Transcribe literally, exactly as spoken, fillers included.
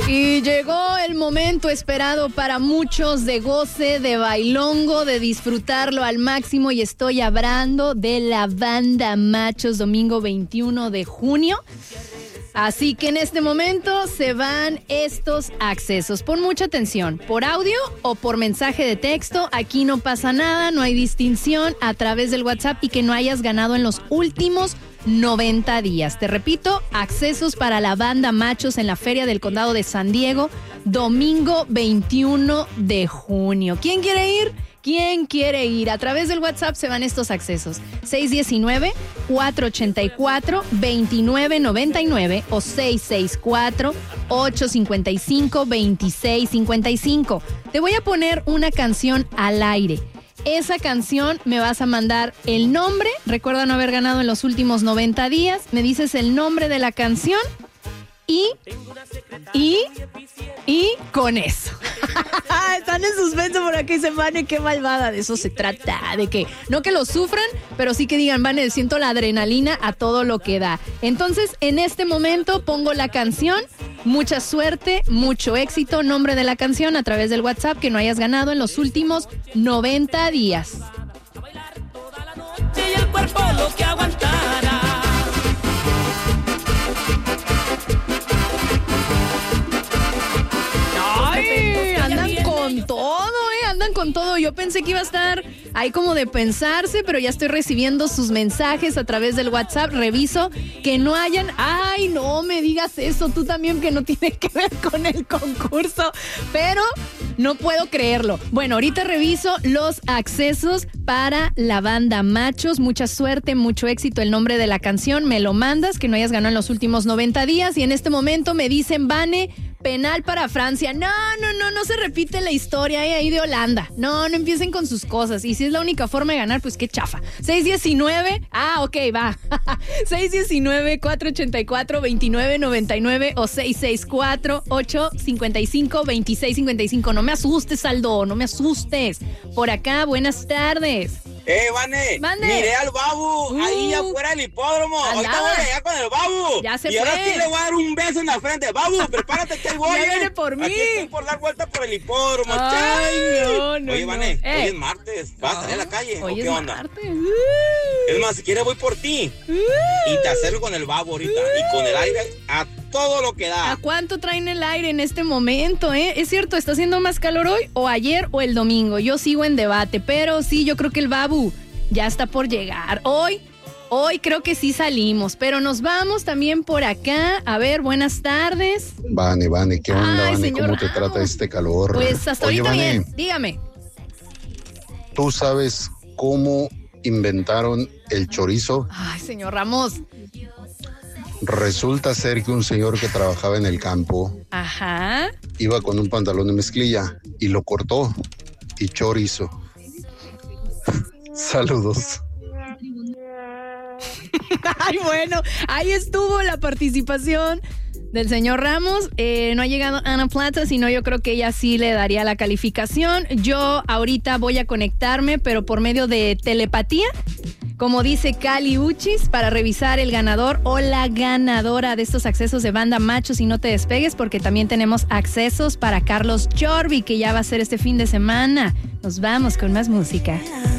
Y llegó el momento esperado para muchos de goce, de bailongo, de disfrutarlo al máximo, y estoy hablando de la banda Machos, domingo veintiuno de junio. Así que en este momento se van estos accesos. Pon mucha atención, por audio o por mensaje de texto, aquí no pasa nada, no hay distinción, a través del WhatsApp y que no hayas ganado en los últimos noventa días. Te repito, accesos para la banda Machos en la Feria del Condado de San Diego, domingo veintiuno de junio. ¿Quién quiere ir? ¿Quién quiere ir? A través del WhatsApp se van estos accesos. seis uno nueve, cuatro ocho cuatro, dos nueve nueve nueve o seis seis cuatro, ocho cinco cinco, dos seis cinco cinco. Te voy a poner una canción al aire. Esa canción me vas a mandar el nombre. Recuerda no haber ganado en los últimos noventa días. Me dices el nombre de la canción y... Y... Y con eso. Están en suspenso por aquí, se Vane, qué malvada. De eso se trata, de que no que lo sufran, pero sí que digan, Vane, siento la adrenalina a todo lo que da. Entonces, en este momento pongo la canción. Mucha suerte, mucho éxito. Nombre de la canción a través del WhatsApp que no hayas ganado en los últimos noventa días. A bailar toda la noche y el cuerpo lo que aguantara. Ay, andan con todo, eh, andan con todo. Yo pensé que iba a estar ahí como de pensarse, pero ya estoy recibiendo sus mensajes a través del WhatsApp. Reviso que no hayan... Ay, no me digas eso, tú también, que no tiene que ver con el concurso, pero no puedo creerlo. Bueno, ahorita reviso los accesos para la banda Machos. Mucha suerte, mucho éxito. El nombre de la canción me lo mandas, que no hayas ganado en los últimos noventa días. Y en este momento me dicen, Vane, penal para Francia. No, no, no, no se repite la historia eh, ahí de Holanda. No, no empiecen con sus cosas. Y si es la única forma de ganar, pues qué chafa. seis uno nueve, ah, ok, va. seis uno nueve, cuatro ocho cuatro, dos nueve nueve nueve o seis seis cuatro, ocho cinco cinco, dos seis cinco cinco. No me asustes, Aldo, no me asustes. Por acá, buenas tardes. Eh, Vane, Mande. miré al Babu Uh, ahí afuera del hipódromo. andaba. Ahorita voy a llegar con el Babu. Ya se y ahora fue. sí le voy a dar un beso en la frente. Babu, prepárate que ahí voy. Ya eh. viene por mí. Aquí estoy por dar vuelta por el hipódromo. Ay, Chay. no, no, Oye, no. Vane, Eh. hoy es martes. ¿Vas a salir a la calle Hoy o qué es onda? martes. Es más, si quieres voy por ti. Y te acerco con el Babu ahorita. Y con el aire a todo lo que da. ¿A cuánto traen el aire en este momento, eh? Es cierto, ¿está haciendo más calor hoy o ayer o el domingo? Yo sigo en debate, pero sí, yo creo que el Babu ya está por llegar. Hoy, hoy creo que sí salimos, pero nos vamos también por acá. A ver, buenas tardes. Vane, Vane, ¿qué onda, Ay, Vane? señor ¿Cómo te Ramos. trata este calor? Pues hasta Oye, ahorita Vane, bien, dígame. ¿tú sabes cómo inventaron el chorizo? Ay, señor Ramos. Resulta ser que un señor que trabajaba en el campo Ajá. iba con un pantalón de mezclilla y lo cortó y chorizo. Saludos. Ay, bueno, ahí estuvo la participación del señor Ramos. Eh, no ha llegado Ana Plata, sino yo creo que ella sí le daría la calificación. Yo ahorita voy a conectarme, pero por medio de telepatía, como dice Cali Uchis, para revisar el ganador o la ganadora de estos accesos de banda Machos. Y no te despegues, porque también tenemos accesos para Carlos Jorvi, que ya va a ser este fin de semana. Nos vamos con más música.